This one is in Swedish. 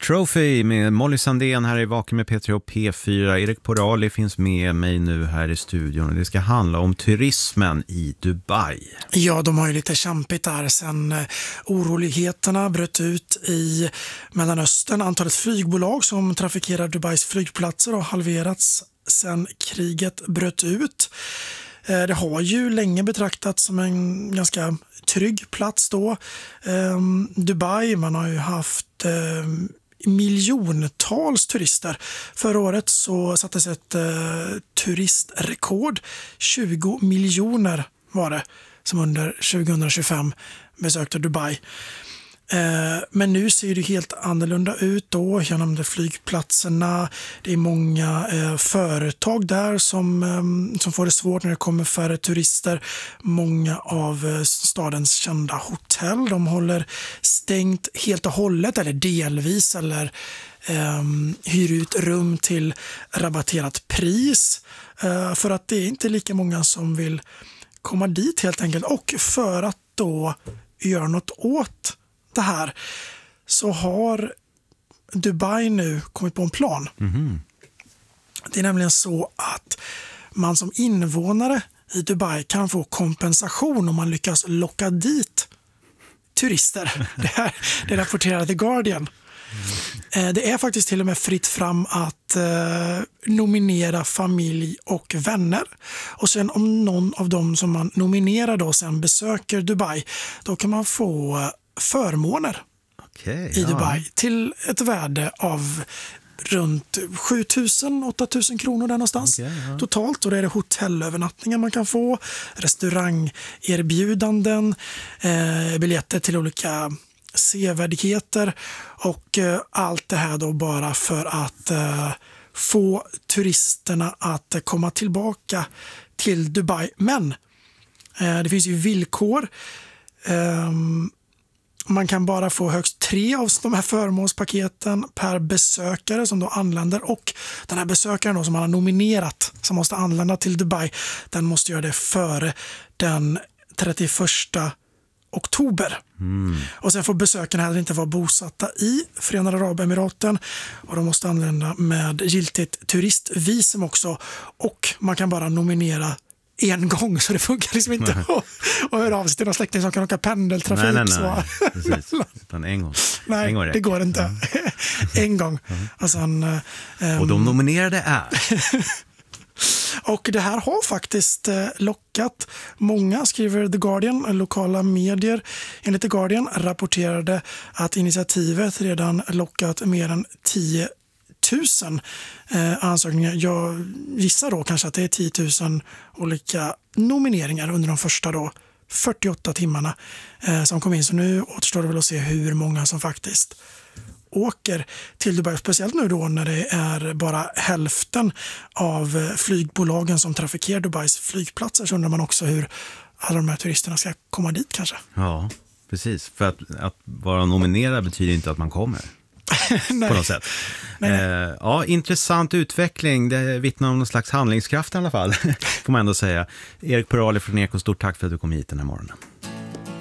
Trophy med Molly Sandén här i Vaken med P3 och P4. Erik Porali finns med mig nu här i studion och det ska handla om turismen i Dubai. Ja, de har ju lite kämpigt där sen oroligheterna bröt ut i Mellanöstern. Antalet flygbolag som trafikerar Dubais flygplatser har halverats sen kriget bröt ut. Det har ju länge betraktats som en ganska trygg plats då. Dubai, man har ju haft miljontals turister. Förra året så sattes ett turistrekord. 20 miljoner var det som under 2025 besökte Dubai. Men nu ser det helt annorlunda ut då genom de flygplatserna. Det är många företag där som får det svårt när det kommer färre turister. Många av stadens kända hotell, de håller stängt helt och hållet eller delvis eller hyr ut rum till rabatterat pris för att det är inte lika många som vill komma dit helt enkelt. Och för att då göra något åt det här så har Dubai nu kommit på en plan. Det är nämligen så att man som invånare i Dubai kan få kompensation om man lyckas locka dit turister. Det rapporterar The Guardian. Det är faktiskt till och med fritt fram att nominera familj och vänner. Och sen om någon av dem som man nominerar då sen besöker Dubai, då kan man få förmåner i Dubai till ett värde av runt 7 000-8 000 kronor där någonstans totalt. Och det är det hotellövernattningar man kan få, restaurangerbjudanden, biljetter till olika sevärdheter och allt det här då bara för att få turisterna att komma tillbaka till Dubai. Men det finns ju villkor. Man kan bara få högst 3 av de här förmånspaketen per besökare som då anländer, och den här besökaren då som man har nominerat som måste anlända till Dubai, den måste göra det före den 31 oktober. Och sen får besökarna heller inte vara bosatta i Förenade Arabemiraten och de måste anlända med giltigt turistvisum också, och man kan bara nominera en gång, så det funkar liksom inte att höra av sig till någon släkting som kan åka pendeltrafik. Nej. Precis. Utan en gång. Nej, en gång det går inte. En gång. Och, sen, och de nominerade är... Och det här har faktiskt lockat många, skriver The Guardian. Lokala medier enligt The Guardian rapporterade att initiativet redan lockat mer än 10 000 ansökningar. Jag gissar då kanske att det är 10 000 olika nomineringar under de första då 48 timmarna som kom in. Så nu återstår det väl att se hur många som faktiskt åker till Dubai, speciellt nu då när det är bara hälften av flygbolagen som trafikerar Dubais flygplatser, så undrar man också hur alla de här turisterna ska komma dit kanske. Ja, precis. För att vara nominerad betyder inte att man kommer. På något sätt. Ja, intressant utveckling. Det vittnar om någon slags handlingskraft i alla fall, får man ändå säga. Erik Porali från Eko, stort tack för att du kom hit den här morgonen.